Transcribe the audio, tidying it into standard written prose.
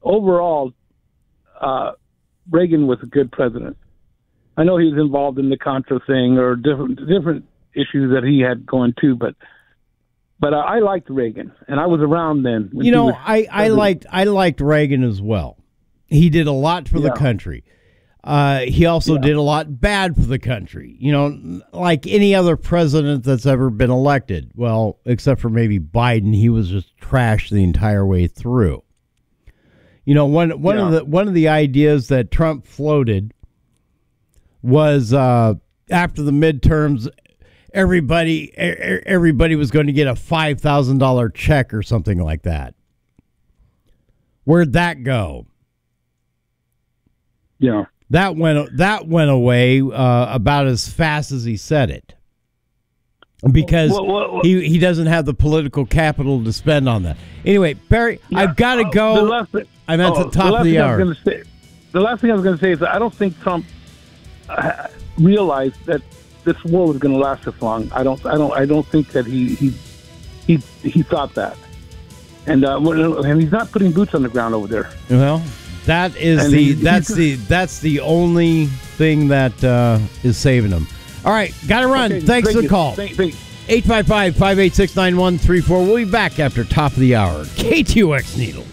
overall, Reagan was a good president. I know he was involved in the Contra thing or different issues that he had going too, but I liked Reagan, and I was around then. I liked Reagan as well. He did a lot for the country. He also did a lot bad for the country. Like any other president that's ever been elected. Well, except for maybe Biden, he was just trash the entire way through. One of the ideas that Trump floated was after the midterms, everybody was going to get a $5,000 check or something like that. Where'd that go? Yeah, that went away about as fast as he said it, because he doesn't have the political capital to spend on that. Anyway, Barry, I've got to go. I'm at the top of the hour. The last thing I was going to say is that I don't think Trump realized that this war was going to last this long. I don't think that he thought that, and he's not putting boots on the ground over there. Well, that's the only thing that is saving him. All right, got to run. Okay, Thanks for the call. 855-586-9134. We'll be back after top of the hour. KTUX Needle.